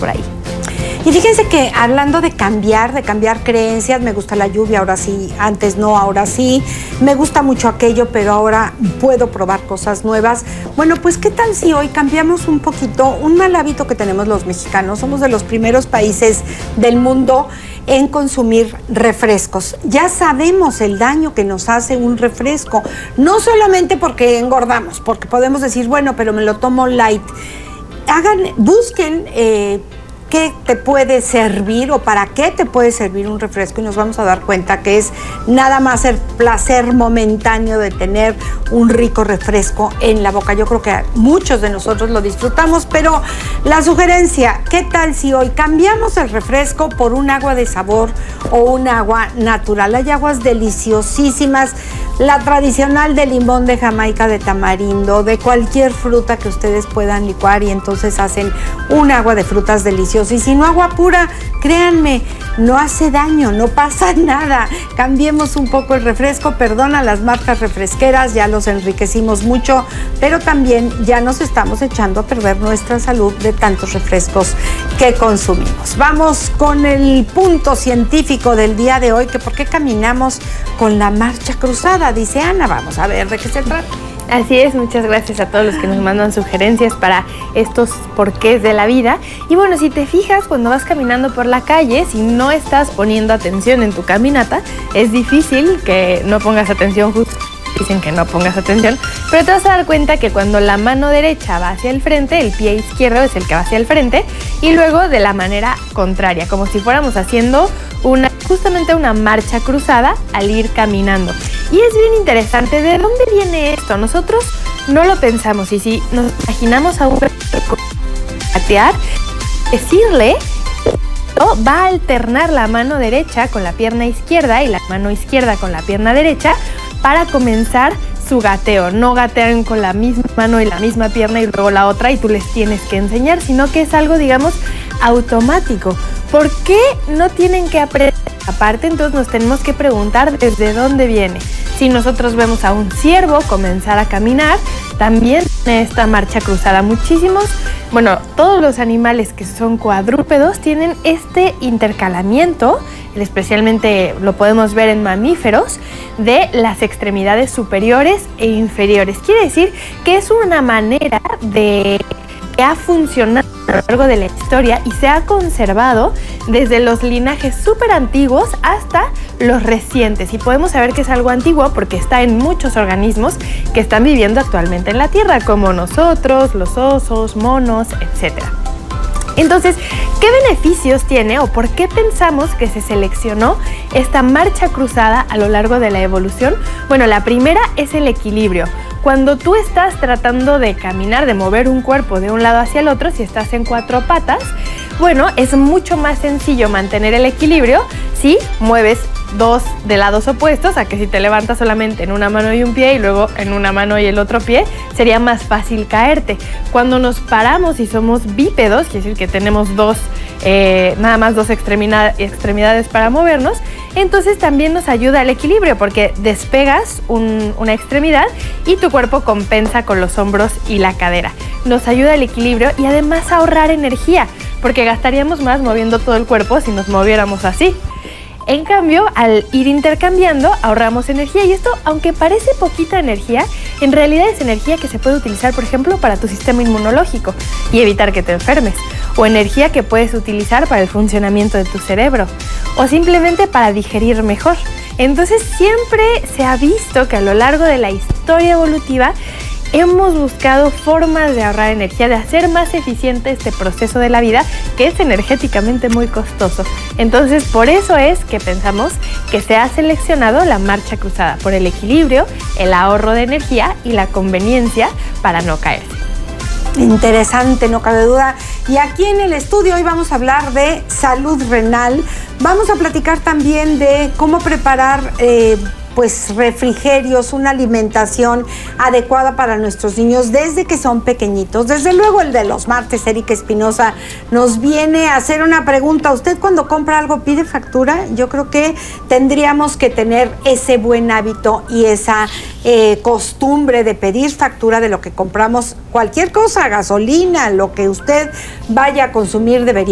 por ahí. Y fíjense que hablando de cambiar creencias, me gusta la lluvia, ahora sí, antes no, ahora sí, me gusta mucho aquello, pero ahora puedo probar cosas nuevas. Bueno, pues ¿qué tal si hoy cambiamos un poquito un mal hábito que tenemos los mexicanos? Somos de los primeros países del mundo en consumir refrescos. Ya sabemos el daño que nos hace un refresco, no solamente porque engordamos, porque podemos decir, bueno, pero me lo tomo light. Busquen qué te puede servir o para qué te puede servir un refresco y nos vamos a dar cuenta que es nada más el placer momentáneo de tener un rico refresco en la boca. Yo creo que muchos de nosotros lo disfrutamos, pero la sugerencia, ¿qué tal si hoy cambiamos el refresco por un agua de sabor o un agua natural? Hay aguas deliciosísimas, la tradicional de limón, de Jamaica, de tamarindo, de cualquier fruta que ustedes puedan licuar y entonces hacen un agua de frutas deliciosas. Y si no, agua pura, créanme, no hace daño, no pasa nada. Cambiemos un poco el refresco, perdona las marcas refresqueras, ya los enriquecimos mucho, pero también ya nos estamos echando a perder nuestra salud de tantos refrescos que consumimos. Vamos con el punto científico del día de hoy, que por qué caminamos con la marcha cruzada, dice Ana. Vamos a ver de qué se trata. Así es, muchas gracias a todos los que nos mandan sugerencias para estos porqués de la vida. Y bueno, si te fijas, cuando vas caminando por la calle, si no estás poniendo atención en tu caminata, es difícil que no pongas atención justo. Dicen que no pongas atención, pero te vas a dar cuenta que cuando la mano derecha va hacia el frente, el pie izquierdo es el que va hacia el frente, y luego de la manera contraria, como si fuéramos haciendo justamente una marcha cruzada al ir caminando. Y es bien interesante, ¿de dónde viene esto? Nosotros no lo pensamos, y si nos imaginamos a un patear, decirle, va a alternar la mano derecha con la pierna izquierda y la mano izquierda con la pierna derecha para comenzar su gateo. No gatean con la misma mano y la misma pierna y luego la otra y tú les tienes que enseñar, sino que es algo, digamos, automático. ¿Por qué no tienen que aprender? Aparte, entonces nos tenemos que preguntar desde dónde viene. Si nosotros vemos a un ciervo comenzar a caminar, también en esta marcha cruzada todos los animales que son cuadrúpedos tienen este intercalamiento, especialmente lo podemos ver en mamíferos, de las extremidades superiores e inferiores. Quiere decir que es una manera que ha funcionado a lo largo de la historia y se ha conservado desde los linajes súper antiguos hasta los recientes. Y podemos saber que es algo antiguo porque está en muchos organismos que están viviendo actualmente en la Tierra, como nosotros, los osos, monos, etc. Entonces, ¿qué beneficios tiene o por qué pensamos que se seleccionó esta marcha cruzada a lo largo de la evolución? Bueno, la primera es el equilibrio. Cuando tú estás tratando de caminar, de mover un cuerpo de un lado hacia el otro, si estás en 4 patas, bueno, es mucho más sencillo mantener el equilibrio si mueves 2 de lados opuestos, a que si te levantas solamente en una mano y un pie y luego en una mano y el otro pie, sería más fácil caerte. Cuando nos paramos y somos bípedos, quiere decir que tenemos nada más dos extremidades para movernos, entonces también nos ayuda al equilibrio porque despegas una extremidad y tu cuerpo compensa con los hombros y la cadera. Nos ayuda al equilibrio y además a ahorrar energía, porque gastaríamos más moviendo todo el cuerpo si nos moviéramos así. En cambio, al ir intercambiando, ahorramos energía y esto, aunque parece poquita energía, en realidad es energía que se puede utilizar, por ejemplo, para tu sistema inmunológico y evitar que te enfermes, o energía que puedes utilizar para el funcionamiento de tu cerebro, o simplemente para digerir mejor. Entonces, siempre se ha visto que a lo largo de la historia evolutiva hemos buscado formas de ahorrar energía, de hacer más eficiente este proceso de la vida, que es energéticamente muy costoso. Entonces, por eso es que pensamos que se ha seleccionado la marcha cruzada, por el equilibrio, el ahorro de energía y la conveniencia para no caerse. Interesante, no cabe duda. Y aquí en el estudio hoy vamos a hablar de salud renal. Vamos a platicar también de cómo preparar refrigerios, una alimentación adecuada para nuestros niños desde que son pequeñitos. Desde luego el de los martes, Erika Espinosa nos viene a hacer una pregunta. ¿Usted cuando compra algo pide factura? Yo creo que tendríamos que tener ese buen hábito y esa costumbre de pedir factura de lo que compramos, cualquier cosa, gasolina, lo que usted vaya a consumir debería